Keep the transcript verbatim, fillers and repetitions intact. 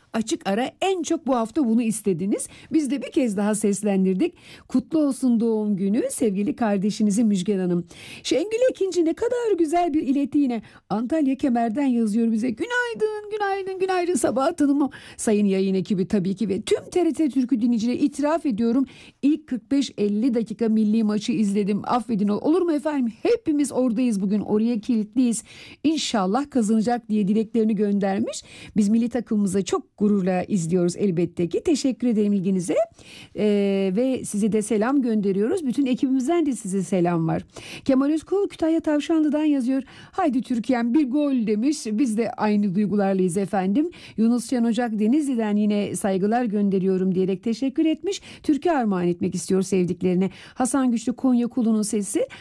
Açık ara en çok bu hafta bunu istediniz. Biz de bir kez daha seslendirdik. Kutlu olsun doğum günü sevgili kardeşinize Müjgan Hanım. Şengül Ekinci ne kadar güzel bir ileti yine. Antalya Kemer'den yazıyor bize. Günaydın, günaydın, günaydın Sabahat Hanım. Sayın yayın ekibi tabii ki ve tüm T R T Türkü dinleyicileri itiraf ediyorum. İlk kırk beş elli dakika milli maçı izledim. Affedin olur mu efendim? Hepimiz oradayız bugün. Oraya kilitliyiz. İnşallah kazanacak diye dileklerini göndermiş. Biz milli takımımıza çok gururla izliyoruz elbette ki. Teşekkür ederim ilginize. Ee, ve size de selam gönderiyoruz. Bütün ekibimizden de size selam var. Kemal Özkul Kütahya Tavşanlı'dan yazıyor. Haydi Türkiye'm bir gol demiş. Biz de aynı duygularlıyız efendim. Yunus Can Ocak Denizli'den yine saygılar gönderiyorum diyerek teşekkür etmiş. Türkiye armağan etmek istiyor sevdiklerine. Hasan Güçlü Konya Kulu'nun sesi.